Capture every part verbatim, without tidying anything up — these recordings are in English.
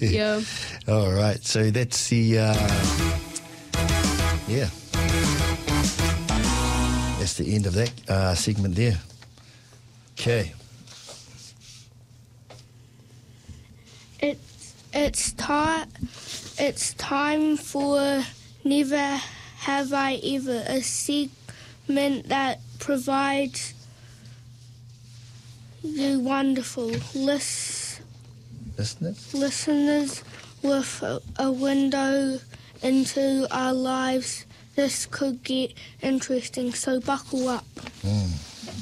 Yeah. All right, so that's the, uh, yeah. That's the end of that uh, segment there. Okay. It's it's time it's time for Never Have I Ever, a segment that provides you wonderful lis- Listeners? listeners with a, a window into our lives. This could get interesting, so buckle up. Mm.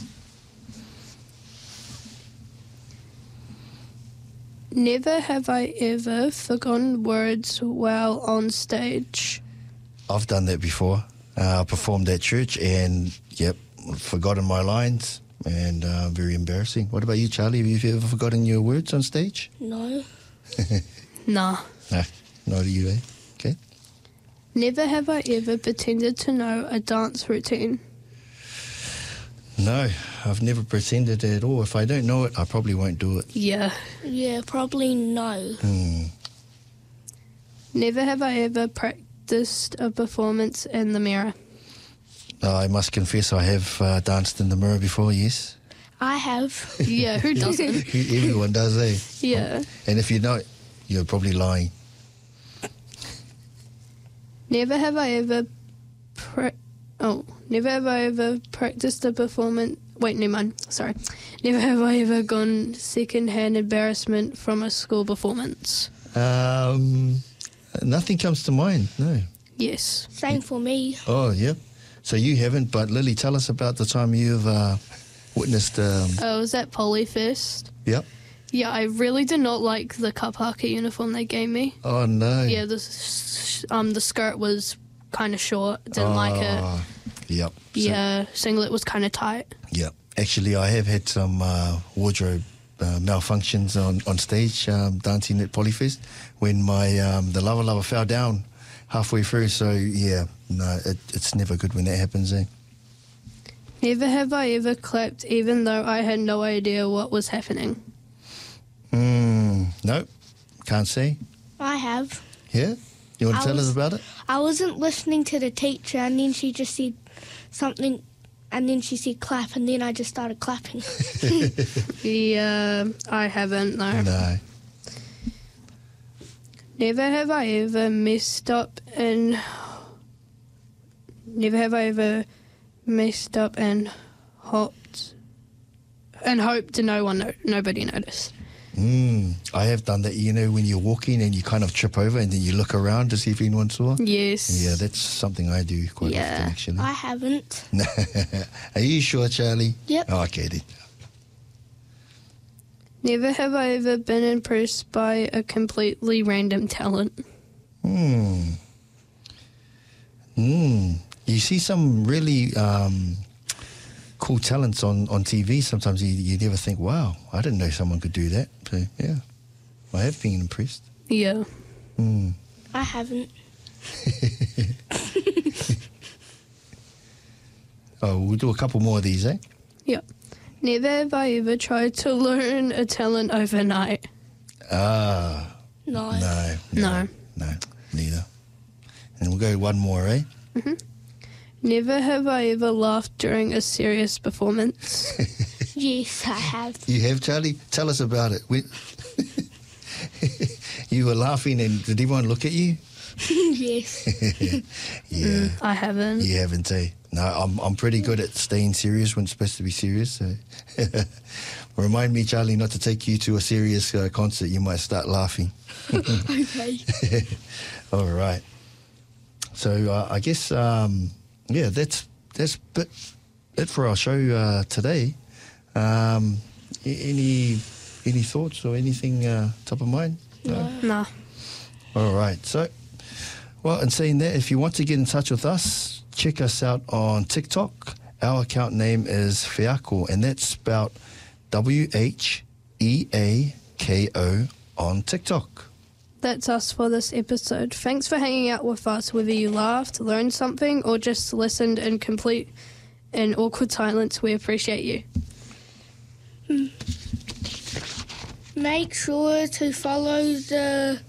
Never have I ever forgotten words while on stage. I've done that before. Uh, I performed at church and, yep, forgotten my lines and uh, very embarrassing. What about you, Charlie? Have you ever forgotten your words on stage? No. Nah. No, not you, eh? Okay. Never have I ever pretended to know a dance routine. No, I've never pretended at all. If I don't know it, I probably won't do it. Yeah. Yeah, probably no. Hmm. Never have I ever practiced a performance in the mirror. Uh, I must confess I have uh, danced in the mirror before, yes. I have. Yeah, who doesn't? Everyone does, eh? Yeah. And if you don't, you're probably lying. Never have I ever pra- oh, never have I ever practiced a performance. Wait, never mind. Sorry. Never have I ever gone second-hand embarrassment from a school performance. Um, nothing comes to mind, no. Yes. Same for me. Oh, yep. So you haven't, but Lily, tell us about the time you've uh, witnessed... Um, I was at Polyfest. yep. Yeah, I really did not like the kapaka uniform they gave me. Oh, no. Yeah, the s- um the skirt was kind of short. Didn't like it. Oh, Yep. So- Yeah, singlet was kind of tight. Yep. Actually, I have had some uh, wardrobe uh, malfunctions on, on stage um, dancing at Polyfest when my um, the lava lava fell down halfway through. So, yeah, no, it, it's never good when that happens, eh? Never have I ever clapped even though I had no idea what was happening. Mm, nope. Can't say. I have. Yeah? You want to I tell was- us about it? I wasn't listening to the teacher, and then she just said something, and then she said clap, and then I just started clapping. Yeah, I haven't, no. No. Never have I ever messed up and... Never have I ever messed up and hopped and hoped no one, no, nobody noticed. Mm, I have done that, you know, when you're walking and you kind of trip over and then you look around to see if anyone saw. Yes. Yeah, that's something I do quite Yeah. often, actually. I haven't. Are you sure, Charlie? Yep. Oh, okay, then. Never have I ever been impressed by a completely random talent. Hmm. Hmm. You see some really um, cool talents on, on T V. Sometimes you, you never think, wow, I didn't know someone could do that. So, yeah, I have been impressed. Yeah. Hmm. I haven't. Oh, we'll do a couple more of these, eh? Yeah. Never have I ever tried to learn a talent overnight. Ah, No. no. No. No, neither. And we'll go one more, eh? Never have I ever laughed during a serious performance. Yes, I have. You have, Charlie? Tell us about it. We... you were laughing and did everyone look at you? Yes. Yeah, I haven't. you haven't, eh? No, I'm I'm pretty good at staying serious when it's supposed to be serious. So. Remind me, Charlie, not to take you to a serious uh, concert. You might start laughing. Okay. All right. So uh, I guess, um, yeah, that's that's bit, it for our show uh, today. Um, a- any any thoughts or anything uh, top of mind? No. Nah. All right. So, well, in saying that, if you want to get in touch with us, check us out on TikTok. Our account name is Whiako, and that's spelled W H E A K O on TikTok. That's us for this episode. Thanks for hanging out with us, whether you laughed, learned something, or just listened in complete and awkward silence. We appreciate you. Make sure to follow the